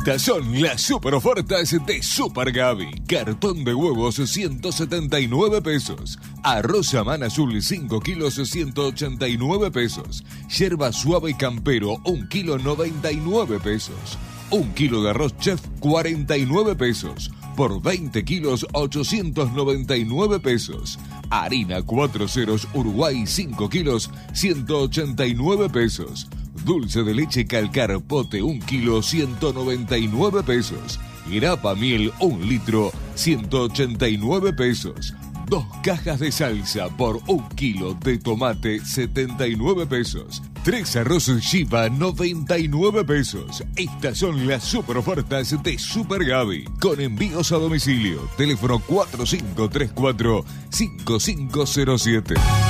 Estas son las super ofertas de Super Gaby. Cartón de huevos 179 pesos. Arroz Amán Azul 5 kilos 189 pesos. Yerba suave campero 1 kilo 99 pesos. 1 kilo de arroz chef 49 pesos. Por 20 kilos 899 pesos. Harina 4 ceros Uruguay 5 kilos 189 pesos. Dulce de leche Calcar pote 1 kilo 199 pesos. Grapa miel 1 litro 189 pesos. 2 cajas de salsa por 1 kilo de tomate 79 pesos. 3 arroces Shiva 99 pesos. Estas son las super ofertas de Super Gaby. Con envíos a domicilio. Teléfono 4534-5507.